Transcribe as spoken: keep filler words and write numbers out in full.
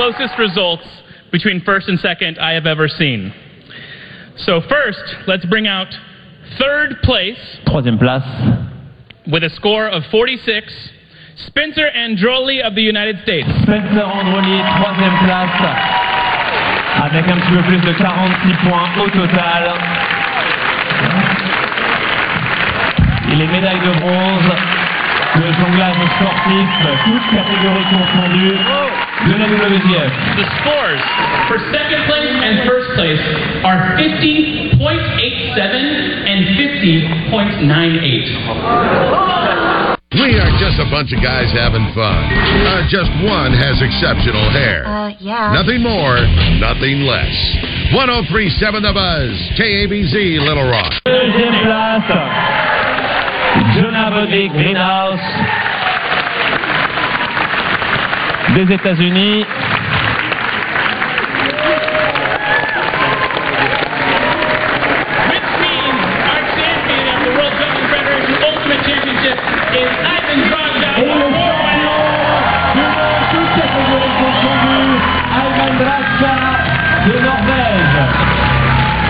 closest results between first and second I have ever seen. So first, let's bring out third place. Troisième place. With a score of forty-six, Spencer Androli of the United States. Spencer Androli, troisième place, avec un petit peu plus de quarante-six points au total. Il est médaille de bronze de jonglage sportif, toutes catégories confondues, de la W J F. The scores for second place and first place are fifty point eight seven and fifty point nine eight. We are just a bunch of guys having fun. Uh, just one has exceptional hair. Uh, yeah. Nothing more, nothing less. one oh three point seven The Buzz, K A B Z, Little Rock. Deuxième place, Jonah Bodvig Greenhouse des États-Unis.